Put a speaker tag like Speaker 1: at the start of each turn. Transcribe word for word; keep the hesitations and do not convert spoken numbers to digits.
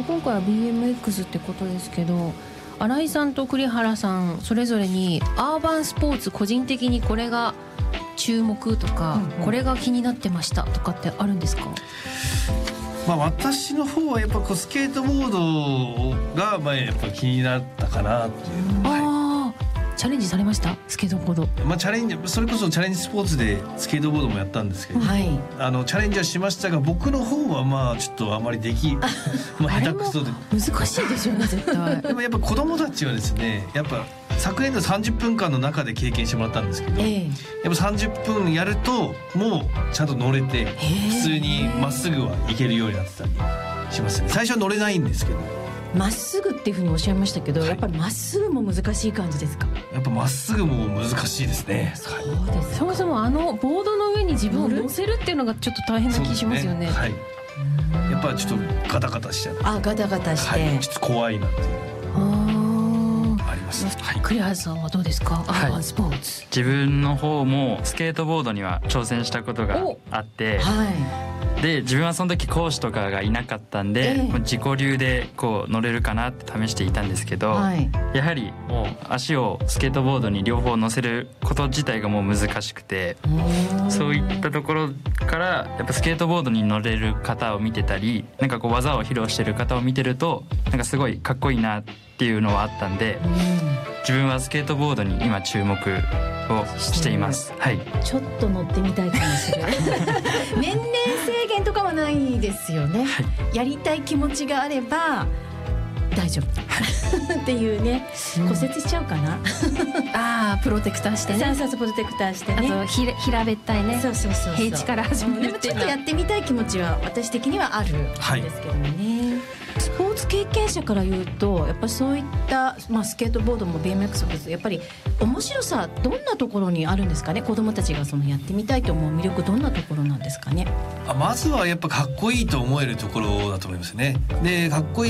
Speaker 1: と今回は ビーエムエックス ってことですけど、新井さんと栗原さんそれぞれにアーバンスポーツ個人的にこれが注目とか、うんうん、これが気になってましたとかってあるんですか？
Speaker 2: まあ、私の方はやっぱこうスケートボードがまあやっぱ気になったかなっていう、はい、
Speaker 1: あチャレンジされましたスケートボード、
Speaker 2: まあ、チャレンジそれこそチャレンジスポーツでスケートボードもやったんですけど、
Speaker 1: はい、
Speaker 2: あのチャレンジはしましたが僕の方はまあちょっとあまりできまあ下手くそで
Speaker 1: 難しいですよね絶対
Speaker 2: でもやっぱ子供たちはですねやっぱ昨年のさんじゅっぷんかんの中で経験してもらったんですけど、えー、やっぱさんじゅっぷんやるともうちゃんと乗れて普通にまっすぐは行けるようになってたりしますね。最初は乗れないんですけど
Speaker 3: まっすぐっていうふうにおっしゃいましたけど、はい、やっぱりまっすぐも難しい感じですか？
Speaker 2: やっぱまっすぐも難しいですね。
Speaker 1: そうです。そもそもあのボードの上に自分を乗せるっていうのがちょっと大変な気しますよね。
Speaker 2: はい、やっぱりちょっとガタガタしちゃう。
Speaker 3: あガタガタして、
Speaker 2: はい、ちょっと怖いなっていうああります、
Speaker 1: はい、栗原さんはどうですか？アーバンスポーツ、
Speaker 4: はい、自分の方もスケートボードには挑戦したことがあって、はいで自分はその時講師とかがいなかったんで、えー、自己流でこう乗れるかなって試していたんですけど、はい、やはりもう足をスケートボードに両方乗せること自体がもう難しくて、そういったところからやっぱスケートボードに乗れる方を見てたりなんかこう技を披露してる方を見てるとなんかすごいかっこいいなっていうのはあったんで、自分はスケートボードに今注目をしています。はい、
Speaker 3: ちょっと乗ってみたいかもしれない年齢制限とかはないですよね、はい、やりたい気持ちがあれば大丈夫っていうね、骨折しちゃうかな
Speaker 1: あープロテクターしてね
Speaker 3: そうそうそうプロテクターしてね、
Speaker 1: あとひ平べったいね
Speaker 3: そうそうそうそう
Speaker 1: 平地から始めるっていうのは
Speaker 3: ちょっとやってみたい気持ちは私的にはあるんですけどもね、はい、スポーツ経験者から言うとやっぱりそういった、まあ、スケートボードも ビーエムエックス もやっぱり面白さどんなところにあるんですかね？子どもたちがそのやってみたいと思う魅力どんなところなんですかね？
Speaker 2: あまずはやっぱかっこいいと思えるところだと思いますね。でかっこい